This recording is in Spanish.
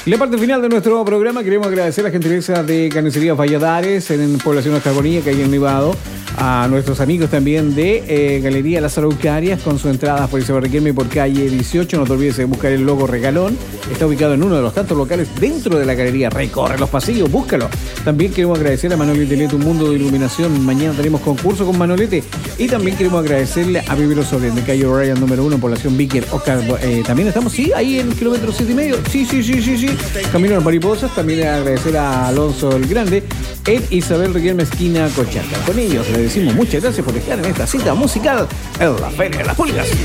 En la parte final de nuestro programa queremos agradecer la gentileza de Carnicería Valladares en Población de Carbonilla, que hay en Nevado, a nuestros amigos también de Galería Las Araucarias con su entrada por Isabel Riquelme por calle 18. No te olvides de buscar el logo Regalón. Está ubicado en uno de los tantos locales dentro de la galería. Recorre los pasillos, búscalo. También queremos agradecer a Manolete Leto, un mundo de iluminación. Mañana tenemos concurso con Manolete. Y también queremos agradecerle a Vivero Sobre, de calle O'Brien número 1, población Víquer, Oscar. También estamos, sí, ahí en kilómetro 7,5. Sí. Camino a las Mariposas. También agradecer a Alonso el Grande en Isabel Riquelme, esquina Cochaca. Con ellos le decimos muchas gracias por estar en esta cita musical en la Feria de las Pulgas.